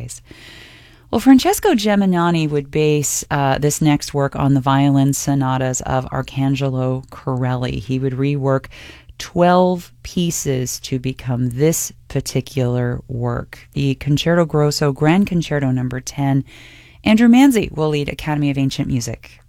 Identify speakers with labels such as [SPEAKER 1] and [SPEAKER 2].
[SPEAKER 1] days. Well, Francesco Geminiani would base this next work on the violin sonatas of Arcangelo Corelli. He would rework 12 pieces to become this particular work, the Concerto Grosso Grand Concerto No. 10. Andrew Manzi will lead Academy of Ancient Music.